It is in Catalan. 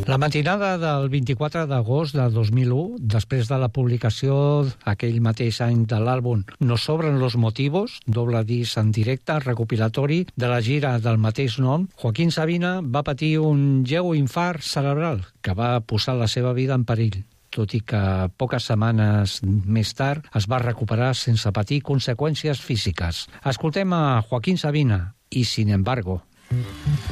La matinada del 24 d'agost de 2001, després de la publicació aquell mateix any de l'àlbum Nos sobran los motivos, doble disc en directe recopilatori de la gira del mateix nom, Joaquín Sabina va patir un lleu infart cerebral que va posar la seva vida en perill, tot i que poques setmanes més tard es va recuperar sense patir conseqüències físiques. Escoltem a Joaquín Sabina i Sin embargo.